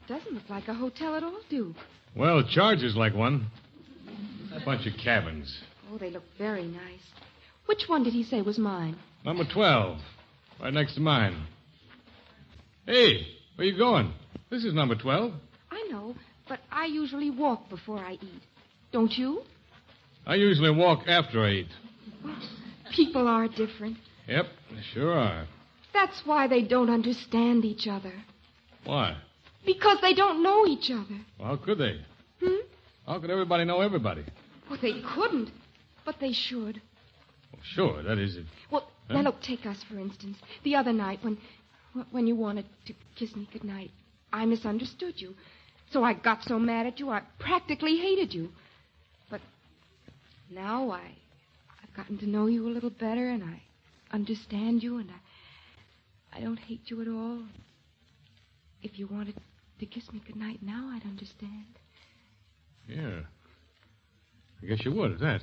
Doesn't look like a hotel at all, Duke. Well, it charges like one. A bunch of cabins. Oh, they look very nice. Which one did he say was mine? Number 12. Right next to mine. Hey, where you going? This is number 12. I know, but I usually walk before I eat. Don't you? I usually walk after I eat. Well, people are different. Yep, they sure are. That's why they don't understand each other. Why? Because they don't know each other. Well, how could they? How could everybody know everybody? Well, they couldn't, but they should. Well, sure, that is it. Well, now look, take us, for instance. The other night when you wanted to kiss me goodnight, I misunderstood you. So I got so mad at you, I practically hated you. But now I've gotten to know you a little better, and I understand you, and I don't hate you at all. If you wanted to kiss me goodnight now, I'd understand. Yeah. I guess you would, at that.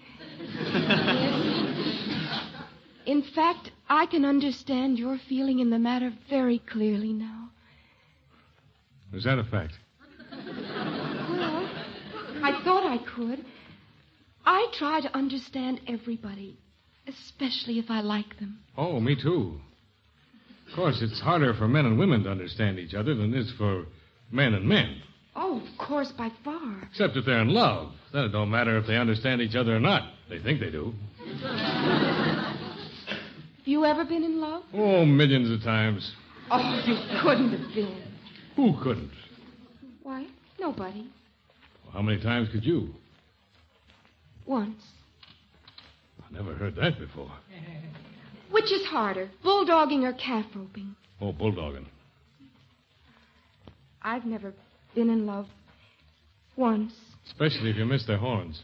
In fact, I can understand your feeling in the matter very clearly now. Is that a fact? Well, I thought I could. I try to understand everybody, especially if I like them. Oh, me too. Of course, it's harder for men and women to understand each other than it is for men and men. Oh, of course, by far. Except if they're in love. Then it don't matter if they understand each other or not. They think they do. Have you ever been in love? Oh, millions of times. Oh, you couldn't have been. Who couldn't? Why, nobody. Well, how many times could you? Once. I never heard that before. Which is harder, bulldogging or calf roping? Oh, bulldogging. I've never been in love once. Especially if you miss their horns.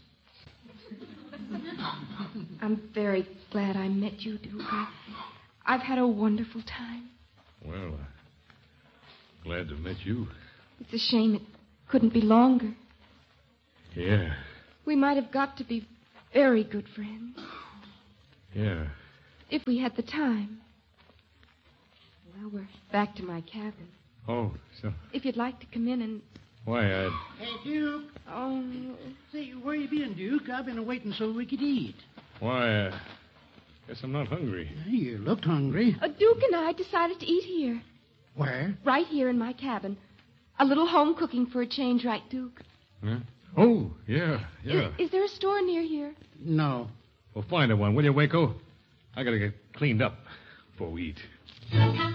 I'm very glad I met you, Duke. I've had a wonderful time. Well, glad to have met you. It's a shame it couldn't be longer. Yeah. We might have got to be very good friends. Yeah. If we had the time. Well, we're back to my cabin. Oh, so... If you'd like to come in and... Why, Hey, Duke. Oh, Say, where you been, Duke? I've been waiting so we could eat. Why, guess I'm not hungry. You looked hungry. Duke and I decided to eat here. Where? Right here in my cabin. A little home cooking for a change, right, Duke? Huh? Oh, yeah. Is there a store near here? No. Well, find her one, will you, Waco? I gotta get cleaned up before we eat.